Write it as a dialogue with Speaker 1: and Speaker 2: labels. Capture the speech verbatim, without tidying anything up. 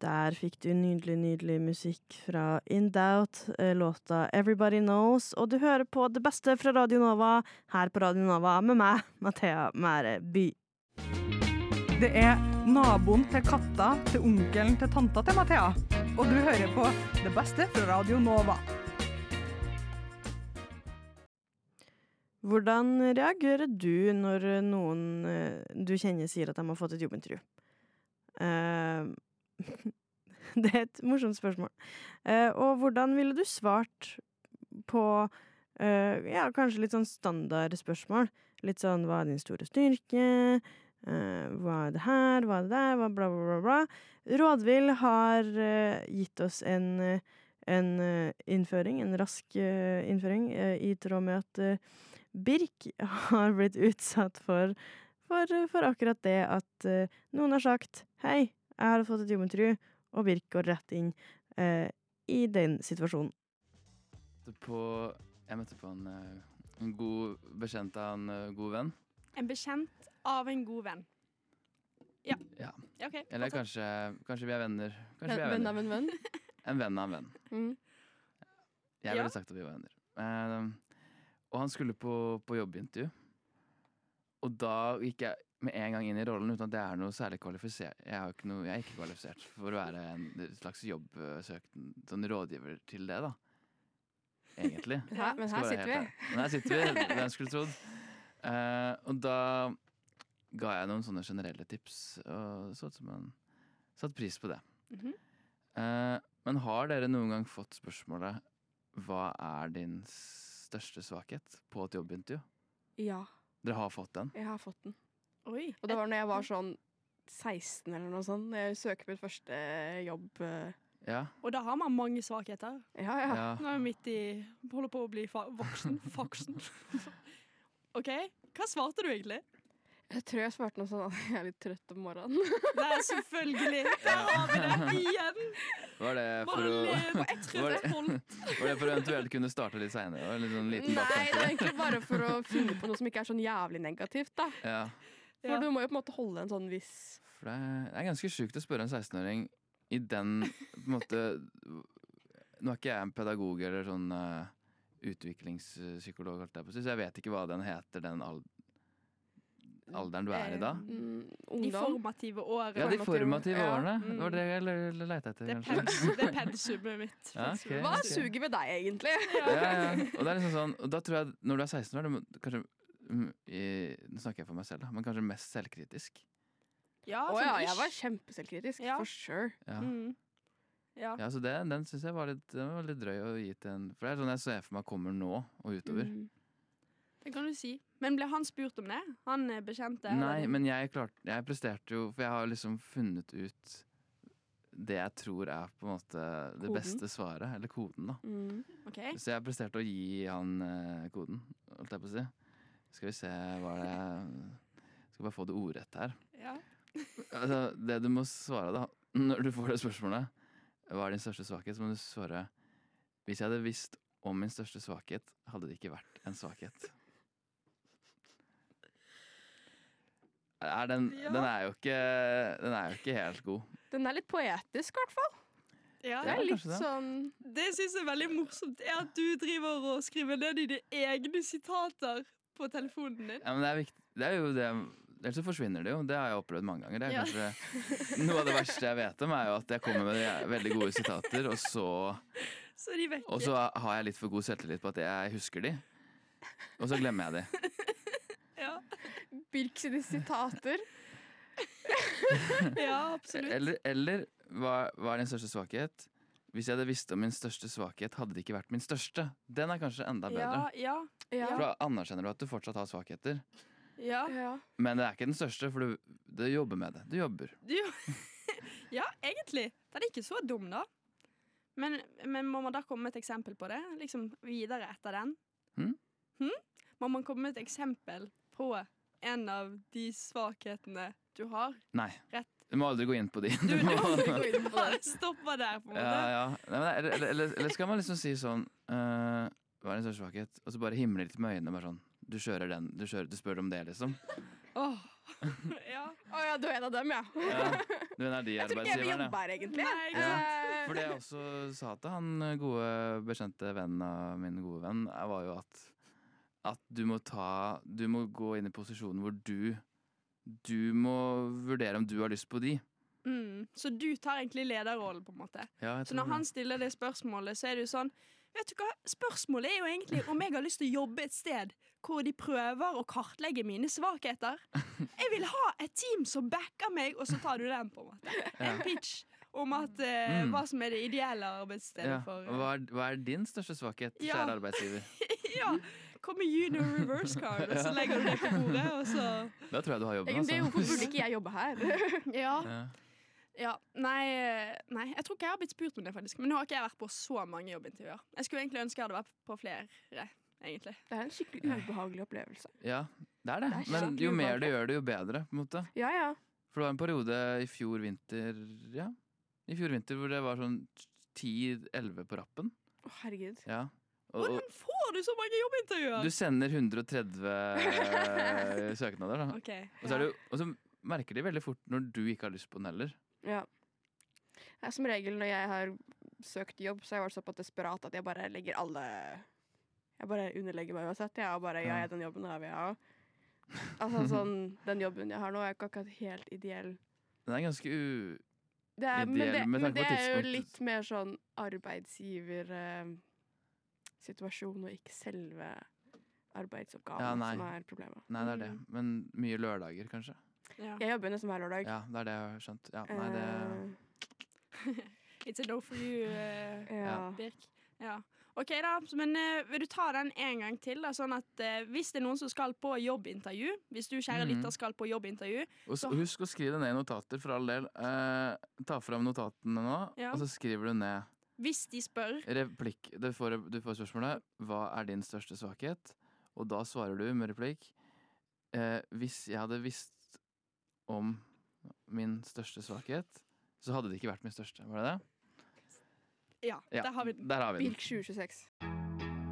Speaker 1: Der fikk du nydelig, nydelig musikk fra In Doubt, låta Everybody Knows, og du hører på det beste fra Radio Nova, her på Radio Nova, med meg, Mathea Mære By.
Speaker 2: Det er naboen til katta til onkelen til tanta til Mathea, og du hører på det beste fra Radio Nova.
Speaker 1: Hvordan reagerer du når noen du kjenner sier at de har fått et jobbintervju? Uh, det er et morsomt spørsmål. Uh, og hvordan ville du svart på uh, ja, kanskje litt sånn standard spørsmål? Litt sånn, hva er din store styrke? Uh, hva er det her? Hva er det der? Hva, bla, bla, bla, bla. Rådvill har uh, gitt oss en, en uh, innføring, en rask uh, innføring, uh, i tråd med at uh, Birk har blitt utsatt for For, for akkurat det at uh, noen har sagt «Hei, jeg har fått et jobbintervju», og Birk går rett inn uh, i den situasjonen.
Speaker 3: På, jeg møtte på en, en god bekjent av en uh, god venn.
Speaker 4: En bekjent av en god venn. Ja.
Speaker 3: Ja.
Speaker 4: Ja, okay.
Speaker 3: Eller kanskje, kanskje vi er venner. Kanskje vi er
Speaker 5: venn
Speaker 3: venner.
Speaker 5: av en venn?
Speaker 3: En venn av en venn.
Speaker 5: Mm.
Speaker 3: Jeg ville
Speaker 4: Ja.
Speaker 3: sagt at vi var venner. Uh, og han skulle på, på jobbintervju. Og da gikk jeg med en gang inn i rollen uten at det er noe særlig kvalifisert. Jeg er, ikke noe, jeg er ikke kvalifisert for å være en slags jobbsøkende, sånn rådgiver til det da. Egentlig.
Speaker 5: Ja, men her sitter vi.
Speaker 3: Men her sitter vi, hvem skulle trodd. Uh, og da ga jeg noen sånne generelle tips, og så ut som han satt pris på det.
Speaker 4: Mhm.
Speaker 3: uh, men har dere noen gang fått spørsmålet, hva er din største svakhet på et jobbintervju?
Speaker 5: Ja.
Speaker 3: Dere har fått den?
Speaker 5: Jeg har fått den.
Speaker 4: Oi.
Speaker 5: Og det var når jeg var sånn seksten eller noe sånt. Jeg søker mitt første jobb. eh,
Speaker 3: Ja.
Speaker 4: Og da har man mange svakheter.
Speaker 5: Ja, ja.
Speaker 3: ja.
Speaker 4: Nå er jeg midt i, holder på å bli fa voksen. Faksen. Ok, hva svarte du egentlig?
Speaker 5: Jeg tror jeg svarte noe sånn at jeg er litt trøtt om morgenen.
Speaker 4: Nei, selvfølgelig. Der har vi det igjen.
Speaker 3: Var det for
Speaker 4: Bare
Speaker 3: å
Speaker 4: lev, jeg tror
Speaker 3: var
Speaker 4: det
Speaker 3: det,
Speaker 4: holdt.
Speaker 3: var det for å eventuelt kunne starte litt senere? Litt sånn liten
Speaker 5: Nei, det er
Speaker 3: baktanke?
Speaker 5: egentlig bare for å finne på noe som ikke er sånn jævlig negativt, da.
Speaker 3: Ja.
Speaker 5: For
Speaker 4: Ja.
Speaker 5: du må jo på en måte holde en sånn viss
Speaker 3: For det er, det er ganske sykt å spørre en seksten-åring i den på en måte. Nå er ikke jeg en pedagog eller sånn uh, utviklingspsykolog, holdt jeg på å si, så jeg vet ikke hva den heter, den al alderen du er i da.
Speaker 5: mm,
Speaker 4: De
Speaker 5: ungdom.
Speaker 4: formative årene.
Speaker 3: Ja, de formative
Speaker 5: Ja.
Speaker 3: årene.
Speaker 4: Mm.
Speaker 3: Det var det jeg le- le- lette etter,
Speaker 4: Det er,
Speaker 3: kanskje.
Speaker 4: pens, det er pensumet mitt.
Speaker 3: Ja, ok.
Speaker 5: Hva
Speaker 3: Ok.
Speaker 5: suger ved deg, egentlig?
Speaker 3: Ja, ja. Og det er liksom sånn, og da tror jeg, når du er seksten år, du må kanskje, mm, i, nå snakker jeg for meg selv da, men kanskje mest selvkritisk.
Speaker 4: Ja,
Speaker 5: Å
Speaker 4: sånn
Speaker 5: ja,
Speaker 4: ish.
Speaker 5: jeg var kjempeselvkritisk,
Speaker 4: Ja.
Speaker 5: for sure.
Speaker 3: Ja.
Speaker 4: Mm. Ja.
Speaker 3: Ja, så det, den synes jeg var litt, den var litt drøy å gi til en, for det er sånn jeg ser for meg kommer nå og utover.
Speaker 5: Mm.
Speaker 4: Det kan du si. Men ble han spurt om det? Han eh, bekjente?
Speaker 3: Nei,
Speaker 4: eller?
Speaker 3: men jeg klarte, jeg presterte jo, for jeg har liksom funnet ut det jeg tror er på en måte det
Speaker 5: Koden.
Speaker 3: beste svaret, eller koden da.
Speaker 5: Mm.
Speaker 4: Ok.
Speaker 3: Så jeg presterte å gi han eh, koden, holdt jeg på å si. Skal vi se hva det er, skal bare få det ordrett her.
Speaker 4: Ja.
Speaker 3: Altså, det du må svare da, når du får det spørsmålet, hva er din største svakhet, så må du svare, hvis jeg hadde visst om min største svakhet, hadde det ikke vært en svakhet. Er den,
Speaker 4: Ja.
Speaker 3: den, er jo ikke, den er jo ikke helt god.
Speaker 5: Den er litt poetisk, i hvert fall.
Speaker 4: Ja.
Speaker 5: Det
Speaker 3: Ja,
Speaker 5: er litt
Speaker 3: kanskje det.
Speaker 5: sånn
Speaker 4: Det synes jeg er veldig morsomt, er at du driver og skriver ned dine egne sitater på telefonen din.
Speaker 3: Ja, men det er viktig, det er jo det, ellers så forsvinner det jo, det har jeg opplevd mange ganger. Det er
Speaker 4: Ja.
Speaker 3: kanskje, noe av det verste jeg vet om er jo at jeg kommer med de veldig gode sitater, og så,
Speaker 4: Så er de vekke.
Speaker 3: og så har jeg litt for god selvtillit på at jeg husker de, og så glemmer jeg de.
Speaker 4: Ja.
Speaker 5: Birk sine sitater.
Speaker 4: Ja, absolutt.
Speaker 3: Eller, eller hva, hva er din største svakhet? Hvis jeg hadde visst om min største svakhet, hadde det ikke vært min største. Den er kanskje enda bedre.
Speaker 4: Ja, ja,
Speaker 5: Ja.
Speaker 3: For da anerkjenner du at du fortsatt har svakheter.
Speaker 4: ja.
Speaker 5: Ja.
Speaker 3: Men det er ikke den største, for du, du jobber med det. Du jobber.
Speaker 4: Du, ja, egentlig. Den er ikke så dum, da. Men, men må man da komme med et eksempel på det? Liksom videre etter den?
Speaker 3: Hm?
Speaker 4: Hm? Må man komme med et eksempel på en av de svakhetene du har?
Speaker 3: Nei.
Speaker 4: Rett.
Speaker 3: Du må aldri gå inn på de.
Speaker 4: Du, du
Speaker 3: må,
Speaker 4: må gå inn på det. Stopper der, på en måte.
Speaker 3: ja, ja. Nei, men, eller, eller, eller, eller skal man liksom si sånn uh, hva er din største svakhet? Og så bare himle litt med øynene. Bare sånn, du kjører den, du, kjører, du spør om det, liksom.
Speaker 4: Åh. Ja.
Speaker 5: Å ja, du er en av dem, ja.
Speaker 3: Ja. Du er de
Speaker 5: Jeg tror ikke jeg vil
Speaker 3: arbeidsgiveren,
Speaker 5: jobbe her, egentlig.
Speaker 4: Nei, ikke
Speaker 3: Ja.
Speaker 5: Eh,
Speaker 3: For det jeg også sa til han gode, bekjente vennen av min gode venn, er- var jo at, at du må ta Du må gå inn i posisjonen hvor du Du må vurdere om du har lyst på de.
Speaker 4: Mm. Så du tar egentlig lederrollen, på en måte.
Speaker 3: Ja, jeg
Speaker 4: Så
Speaker 3: tror
Speaker 4: når
Speaker 3: det.
Speaker 4: han stiller det spørsmålet, så er det jo sånn Vet du hva, spørsmålet er jo egentlig om jeg har lyst til å jobbe et sted hvor de prøver å kartlegge mine svakheter. Jeg vil ha et team som backer meg, og så tar du den, på en måte. En pitch om at eh,
Speaker 3: Mm.
Speaker 4: hva som er det ideelle arbeidsstedet
Speaker 3: Ja.
Speaker 4: for
Speaker 3: Og Hva, er, hva er din største svakhet,
Speaker 4: Ja.
Speaker 3: kjære arbeidsgiver?
Speaker 4: Ja, kom med junior reverse card, og så legger du det på bordet, og så
Speaker 3: Da tror jeg du har jobben,
Speaker 5: egentlig,
Speaker 3: altså.
Speaker 5: hvorfor burde ikke jeg jobbe her?
Speaker 4: Ja.
Speaker 3: Ja.
Speaker 4: Ja, nei, eh, nei, jeg tror ikke jeg har blitt spurt om det, faktisk. Men nå har ikke jeg vært på så mange jobbintervjuer. Jeg skulle egentlig ønske jeg hadde vært på flere, egentlig.
Speaker 5: Det er en skikkelig ubehagelig opplevelse.
Speaker 3: Ja, det er det.
Speaker 5: Det er
Speaker 3: Men
Speaker 5: skikkelig
Speaker 3: jo mer du
Speaker 5: ubehagelig.
Speaker 3: gjør det, jo bedre, på en måte.
Speaker 5: Ja, ja.
Speaker 3: For det var en periode i fjor vinter Ja, i fjor vinter hvor det var sånn ti elleve på rappen.
Speaker 5: Å, herregud.
Speaker 3: Ja. Og, og
Speaker 4: Hvordan får du så mange jobbintervjuer?
Speaker 3: du sender hundre og tretti søknader, da.
Speaker 4: Ok,
Speaker 3: Og så, er det, jo- og så merker de veldig fort når du ikke har lyst på den heller.
Speaker 5: Ja. Det er som regel når jeg har søkt jobb, så har jeg vært såpass desperat at jeg bare legger alle Jeg bare underlegger meg uansett. Jeg er bare ja,
Speaker 3: Ja.
Speaker 5: ja, den jobben har vi, ja. Altså sånn, den jobben jeg har nå, er ikke akkurat helt ideell.
Speaker 3: Den er ganske u...
Speaker 5: Det er, men
Speaker 3: Ideell
Speaker 5: det,
Speaker 3: med
Speaker 5: men
Speaker 3: tanke på
Speaker 5: det er jo
Speaker 3: tidspunkt.
Speaker 5: litt mer sånn arbeidsgiver-situasjon, og ikke selve arbeidsoppgaven
Speaker 3: Ja, nei.
Speaker 5: som er problemet.
Speaker 3: Nei, det er det. Men mye lørdager, kanskje.
Speaker 4: Ja.
Speaker 5: Jeg jobber nesten hver lørdag.
Speaker 3: Ja, det er det jeg har skjønt. Ja, nei, det
Speaker 4: It's a no for you, eh,
Speaker 5: Eh, ja.
Speaker 4: Birk. Ja. Ok da, men eh, vil du ta den en gang til? Da, sånn at eh, hvis det er noen som skal på jobbintervju, hvis du kjære
Speaker 3: Mhm.
Speaker 4: lytter skal på jobbintervju,
Speaker 3: Og s-
Speaker 4: Så-
Speaker 3: husk å skrive det ned i notater, for all del. Eh, ta fram notatene nå,
Speaker 4: Ja.
Speaker 3: og så skriver du ned
Speaker 4: hvis de spør
Speaker 3: replikk. Du får, du får spørsmålet 'Hva er din største svakhet?' Og da svarer du med replikk eh, 'Hvis jeg hadde visst om min største svakhet, så hadde det ikke vært min største'. Var det det?
Speaker 4: Ja,
Speaker 3: Ja,
Speaker 4: der har vi den.
Speaker 3: der har vi den.
Speaker 5: Birk tjue tjueseks.